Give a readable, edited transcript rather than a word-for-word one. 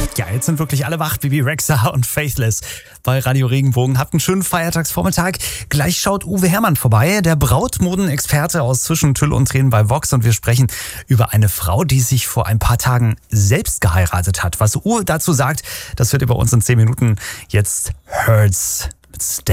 Ja, jetzt sind wirklich alle wach. Bibi Rexha und Faithless bei Radio Regenbogen. Habt einen schönen Feiertagsvormittag. Gleich schaut Uwe Herrmann vorbei, der Brautmodenexperte aus Zwischen Tüll und Tränen bei Vox. Und wir sprechen über eine Frau, die sich vor ein paar Tagen selbst geheiratet hat. Was Uwe dazu sagt, das hört ihr bei uns in 10 Minuten. Jetzt Hurts mit Stay.